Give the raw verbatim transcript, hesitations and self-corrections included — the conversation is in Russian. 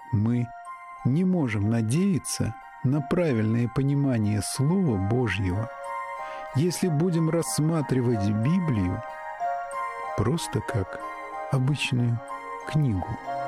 Мы не можем надеяться на правильное понимание Слова Божьего, если будем рассматривать Библию просто как обычную книгу.